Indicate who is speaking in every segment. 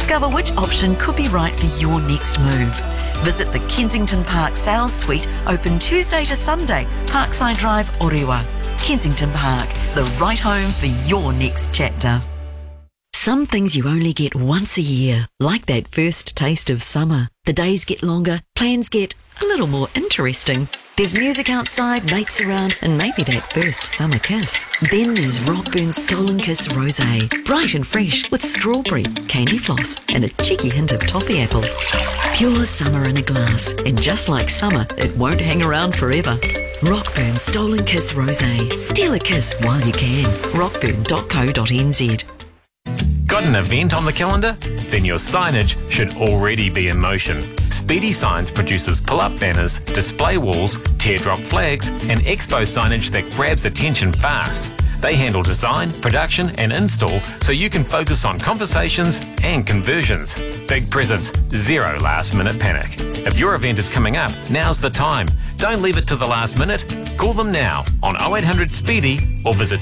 Speaker 1: Discover which option could be right for your next move. Visit the Kensington Park Sales Suite, open Tuesday to Sunday, Parkside Drive, Orewa. Kensington Park, the right home for your next chapter. Some things you only get once a year, like that first taste of summer. The days get longer, plans get a little more interesting. There's music outside, mates around, and maybe that first summer kiss. Then there's Rockburn's Stolen Kiss Rosé, bright and fresh with strawberry, candy floss, and a cheeky hint of toffee apple. Pure summer in a glass, and just like summer, it won't hang around forever. Rockburn's Stolen Kiss Rosé. Steal a kiss while you can. rockburn.co.nz.
Speaker 2: Got an event on the calendar? Then your signage should already be in motion. Speedy Signs produces pull-up banners, display walls, teardrop flags, and expo signage that grabs attention fast. They handle design, production, and install so you can focus on conversations and conversions. Big presents, zero last-minute panic. If your event is coming up, now's the time. Don't leave it to the last minute. Call them now on 0800 Speedy or visit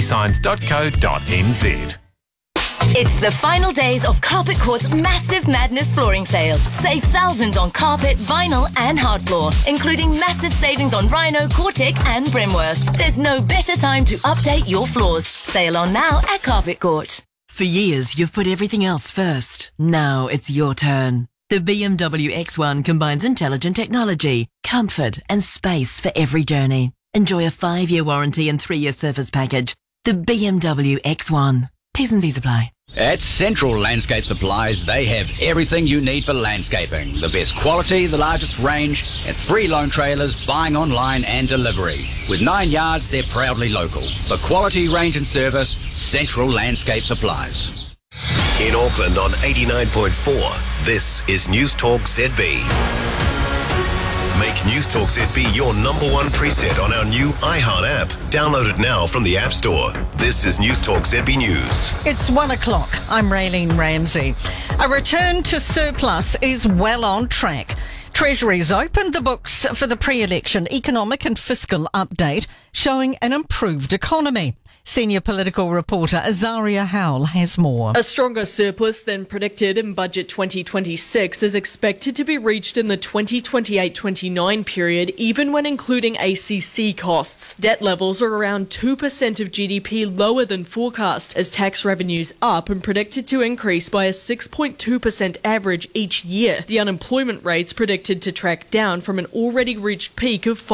Speaker 2: speedysigns.co.nz.
Speaker 3: It's the final days of Carpet Court's massive Madness flooring sale. Save thousands on carpet, vinyl and hard floor, including massive savings on Rhino, Cortec and Brimworth. There's no better time to update your floors. Sale on now at Carpet Court.
Speaker 4: For years, you've put everything else first. Now it's your turn. The BMW X1 combines intelligent technology, comfort and space for every journey. Enjoy a 5-year warranty and 3-year service package. The BMW X1. T's and C's apply.
Speaker 5: At Central Landscape Supplies, they have everything you need for landscaping. The best quality, the largest range, and free loan trailers, buying online and delivery. With 9 yards, they're proudly local. For quality, range and service, Central Landscape Supplies.
Speaker 6: In Auckland on 89.4, this is News Talk ZB. Make News Talk ZB your number one preset on our new iHeart app. Download it now from the App Store. This is News Talk ZB News.
Speaker 7: It's 1 o'clock. I'm Raylene Ramsey. A return to surplus is well on track. Treasury's opened the books for the pre-election economic and fiscal update, showing an improved economy. Senior political reporter Azaria Howell has more.
Speaker 8: A stronger surplus than predicted in Budget 2026 is expected to be reached in the 2028-29 period, even when including ACC costs. Debt levels are around 2% of GDP lower than forecast, as tax revenues up and predicted to increase by a 6.2% average each year. The unemployment rate's predicted to track down from an already reached peak of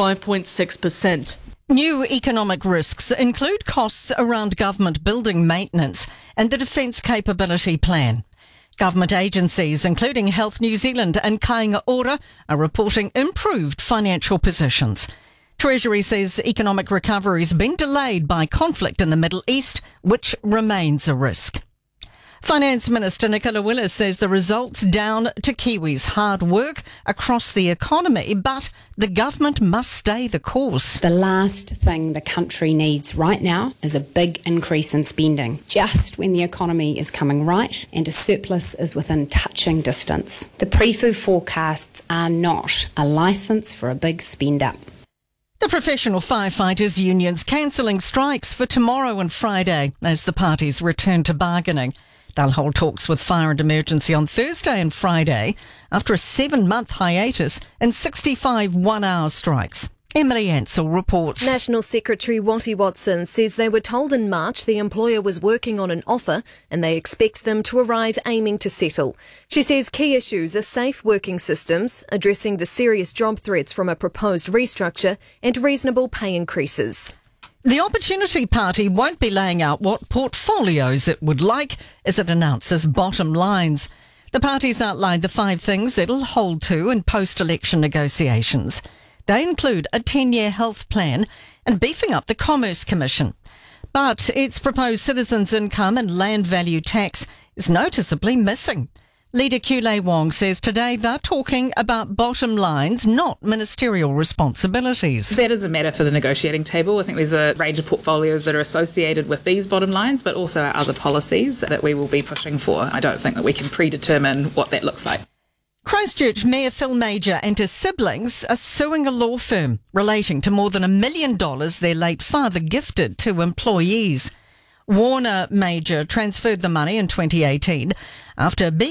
Speaker 8: 5.6%.
Speaker 7: New economic risks include costs around government building maintenance and the Defence Capability Plan. Government agencies, including Health New Zealand and Kāinga Ora, are reporting improved financial positions. Treasury says economic recovery has been delayed by conflict in the Middle East, which remains a risk. Finance Minister Nicola Willis says the result's down to Kiwis' hard work across the economy, but the government must stay the course.
Speaker 9: The last thing the country needs right now is a big increase in spending, just when the economy is coming right and a surplus is within touching distance. The pre-fu forecasts are not a licence for a big spend-up.
Speaker 7: The Professional Firefighters Union's cancelling strikes for tomorrow and Friday as the parties return to bargaining. They'll hold talks with Fire and Emergency on Thursday and Friday after a 7-month hiatus and 65 one-hour strikes. Emily Ansell reports.
Speaker 10: National Secretary Watty Watson says they were told in March the employer was working on an offer and they expect them to arrive aiming to settle. She says key issues are safe working systems, addressing the serious job threats from a proposed restructure and reasonable pay increases.
Speaker 7: The Opportunity Party won't be laying out what portfolios it would like as it announces bottom lines. The party's outlined the 5 things it'll hold to in post-election negotiations. They include a 10-year health plan and beefing up the Commerce Commission. But its proposed citizens' income and land value tax is noticeably missing. Leader Kule Wong says today they're talking about bottom lines, not ministerial responsibilities.
Speaker 11: That is a matter for the negotiating table. I think there's a range of portfolios that are associated with these bottom lines, but also our other policies that we will be pushing for. I don't think that we can predetermine what that looks like.
Speaker 7: Christchurch Mayor Phil Major and his siblings are suing a law firm relating to more than $1 million their late father gifted to employees. Warner Major transferred the money in 2018 after being